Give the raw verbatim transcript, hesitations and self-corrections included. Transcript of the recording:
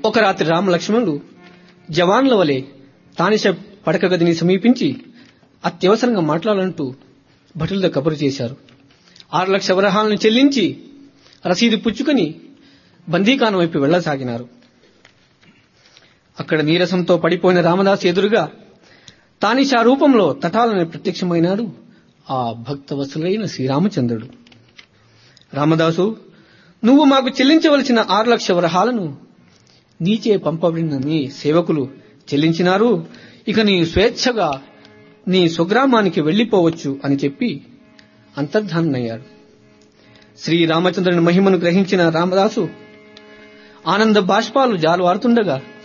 ఒక రాత్రి రామలక్ష్మణులు జవాన్ల వలె తానిష పడక గదిని సమీపించి అత్యవసరంగా మాట్లాడాలంటూ భటులతో కబురు చేశారు. ఆరు లక్ష వరహాలను చెల్లించి రసీదు పుచ్చుకొని బందీఖాన వైపు వెళ్లసాగినారు. అక్కడ నీరసంతో పడిపోయిన రామదాసు ఎదురుగా తానిషా రూపంలో తటాలని ప్రత్యక్షమైనాడు ఆ భక్తవత్సలైన శ్రీరామచంద్రుడు. రామదాసు, నువ్వు మాకు చెల్లించవలసిన ఆరు లక్ష వరహాలను నీచే పంపబడిన నీ సేవకులు చెల్లించినారు. ఇక నీ స్వేచ్ఛగా నీ స్వగ్రామానికి వెళ్లిపోవచ్చు అని చెప్పి అంతర్ధానయ్యాడు. శ్రీరామచంద్రుని మహిమను గ్రహించిన రామదాసు ఆనంద బాష్పాలు జాలువారుతుండగా